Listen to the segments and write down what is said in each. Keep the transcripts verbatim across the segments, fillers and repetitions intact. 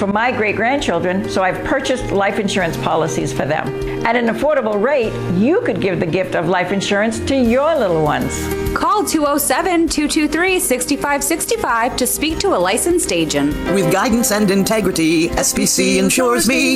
for my great-grandchildren, so I've purchased life insurance policies for them. At an affordable rate, you could give the gift of life insurance to your little ones. Call two oh seven, two two three, six five six five to speak to a licensed agent. With guidance and integrity, S P C insures me.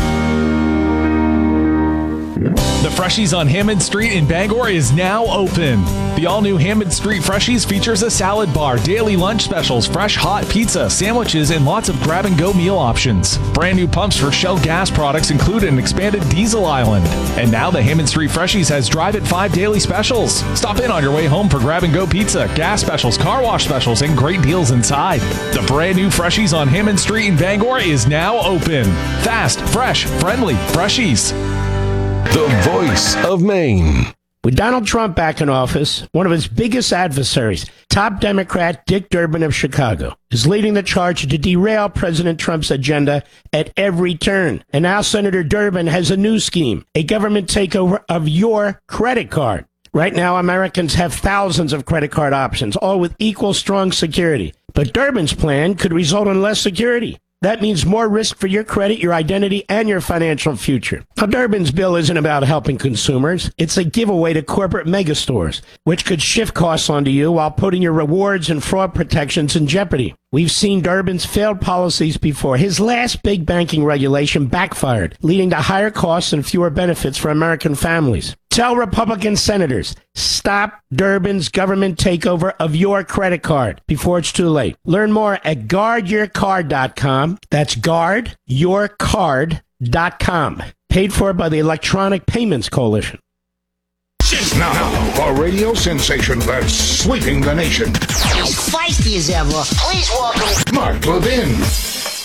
The Freshies on Hammond Street in Bangor is now open. The all-new Hammond Street Freshies features a salad bar, daily lunch specials, fresh hot pizza, sandwiches, and lots of grab-and-go meal options. Brand new pumps for Shell gas products include an expanded diesel island. And now the Hammond Street Freshies has Drive at five daily specials. Stop in on your way home for grab-and-go pizza, gas specials, car wash specials, and great deals inside. The brand new Freshies on Hammond Street in Bangor is now open. Fast, fresh, friendly Freshies. The voice of Maine. With Donald Trump back in office, one of his biggest adversaries, top Democrat Dick Durbin of Chicago, is leading the charge to derail President Trump's agenda at every turn. And now Senator Durbin has a new scheme, a government takeover of your credit card. Right now, Americans have thousands of credit card options, all with equal strong security. But Durbin's plan could result in less security. That means more risk for your credit, your identity, and your financial future. Now, Durbin's bill isn't about helping consumers. It's a giveaway to corporate megastores, which could shift costs onto you while putting your rewards and fraud protections in jeopardy. We've seen Durbin's failed policies before. His last big banking regulation backfired, leading to higher costs and fewer benefits for American families. Tell Republican senators, stop Durbin's government takeover of your credit card before it's too late. Learn more at guard your card dot com. That's guard your card dot com. Paid for by the Electronic Payments Coalition. Now, a radio sensation that's sweeping the nation. As feisty as ever, please welcome Mark Levin.